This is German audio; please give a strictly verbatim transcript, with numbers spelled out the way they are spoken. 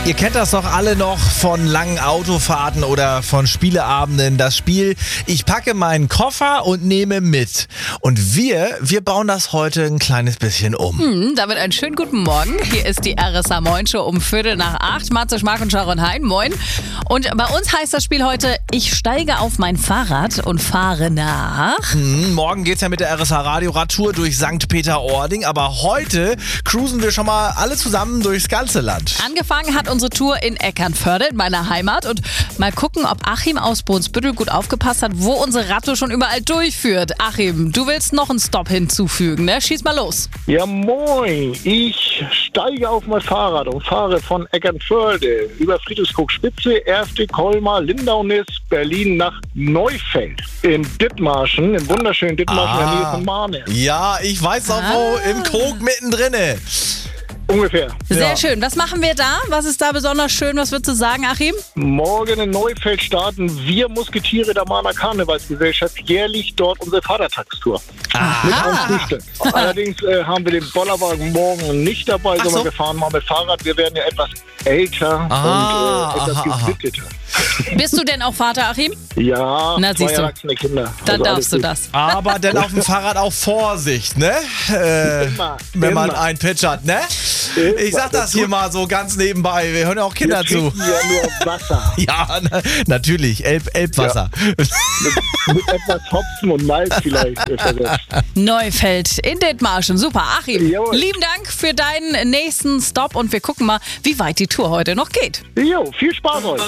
Ihr kennt das doch alle noch von langen Autofahrten oder von Spieleabenden. Das Spiel, ich packe meinen Koffer und nehme mit. Und wir, wir bauen das heute ein kleines bisschen um. Hm, damit einen schönen guten Morgen. Hier ist die R S A Moin Show um Viertel nach acht. Matze Schmark und Sharon Hein, moin. Und bei uns heißt das Spiel heute, ich steige auf mein Fahrrad und fahre nach... Hm, morgen geht's ja mit der R S A Radio-Radtour durch Sankt Peter-Ording. Aber heute cruisen wir schon mal alle zusammen durchs ganze Land. Angefangen hat unsere Tour in Eckernförde, in meiner Heimat. Und mal gucken, ob Achim aus Brunsbüttel gut aufgepasst hat, wo unsere Radtour schon überall durchführt. Achim, du willst noch einen Stop hinzufügen, ne? Schieß mal los. Ja, moin. Ich steige auf mein Fahrrad und fahre von Eckernförde über Friedrichskoog-Spitze, Erfte, Colmar, Lindaunis, Berlin nach Neufeld. In Dithmarschen, im wunderschönen Dithmarschen in der Nähe von Mahne. Ja, ich weiß auch wo, im Krog mittendrin. Ungefähr. Sehr Ja. schön. Was machen wir da? Was ist da besonders schön? Was würdest du sagen, Achim? Morgen in Neufeld starten wir Musketiere der Mahner Karnevalsgesellschaft jährlich dort unsere Vatertagstour. Mit einem Frühstück. Allerdings äh, haben wir den Bollerwagen morgen nicht dabei, Ach sondern so. wir fahren mal mit Fahrrad. Wir werden ja etwas älter Ah, und äh, etwas aha, aha. gesitteter. Bist du denn auch Vater, Achim? Ja, Na, zwei siehst du. erwachsene Kinder. Dann Also darfst du alles das. Aber dann auf dem Fahrrad auch Vorsicht, ne? Äh, Immer, wenn man immer. einen Pitch hat, ne? Immer. Ich sag das hier mal so ganz nebenbei. Wir hören ja auch gut. Kinder Wir zu. trinken ja nur Wasser. Ja, na, natürlich. Elb, Elbwasser. Mit etwas Hopfen und Malz vielleicht äh, versetzt. Neufeld in Dithmarschen. Super, Achim. Jawohl. Lieben Dank für deinen nächsten Stop und wir gucken mal, wie weit die Tour heute noch geht. Jo, viel Spaß euch.